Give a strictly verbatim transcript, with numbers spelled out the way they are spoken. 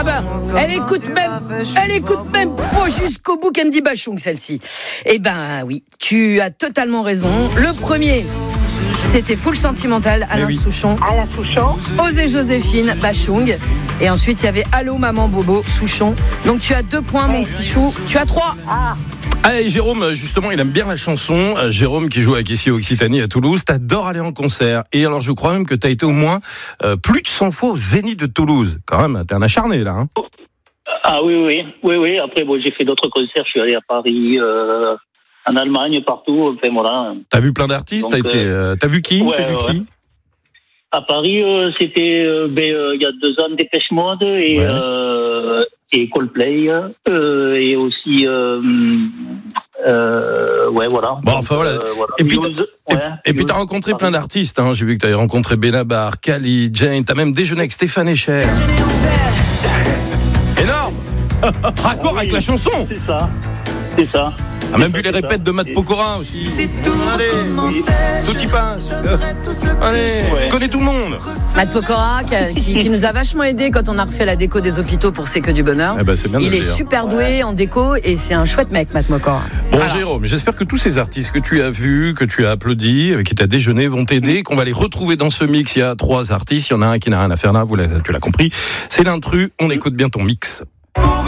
Ah ben, elle écoute même, elle écoute même pas jusqu'au bout qu'elle me dit Bachung, celle-ci. Eh ben oui, tu as totalement raison. Le premier, c'était Full Sentimental, Alain oui. Souchon. Alain Souchon. Osez Joséphine, Bachung. Et ensuite, il y avait Allô Maman Bobo, Souchon. Donc tu as deux points, mon petit chou. Tu as trois. Ah. Ah, et Jérôme, justement, il aime bien la chanson. Euh, Jérôme, qui joue avec ici Occitanie à Toulouse, t'adores aller en concert. Et alors, je crois même que t'as été au moins euh, plus de cent fois au Zénith de Toulouse. Quand même, t'es un acharné, là. Hein. Ah oui, oui, oui, oui. Après, bon, j'ai fait d'autres concerts. Je suis allé à Paris, euh, en Allemagne, partout. Enfin, voilà. T'as vu plein d'artistes. Donc, t'as, été, euh, t'as vu qui ouais, T'as vu ouais. qui À Paris, euh, c'était euh, ben, euh, il y a deux ans Dépêche Mode et ouais. euh, et Coldplay euh, et aussi euh, euh, ouais voilà. Bon enfin voilà. Euh, voilà. Et puis News, t'as, ouais, et, et puis t'as rencontré Paris. Plein d'artistes. Hein. J'ai vu que t'avais rencontré Benabar, Kali, Jane. T'as même déjeuné avec Stéphane Echer. Énorme. Raccord oui, avec la chanson. C'est ça. C'est ça. A même vu les répètes de Matt Pokora aussi. C'est tout. Allez, oui. Tout y passe. Allez, ouais. Connais tout le monde. Matt Pokora qui, qui, qui nous a vachement aidé quand on a refait la déco des hôpitaux pour C'est que du bonheur. Eh ben, c'est bien Il est dire. super doué ouais. en déco et c'est un chouette mec, Matt Pokora. Bon voilà. Jérôme, j'espère que tous ces artistes que tu as vus, que tu as applaudis, avec qui tu as déjeuné, vont t'aider, qu'on va les retrouver dans ce mix. Il y a trois artistes, il y en a un qui n'a rien à faire là, vous l'avez, tu l'as compris. C'est l'intrus. On écoute bien ton mix.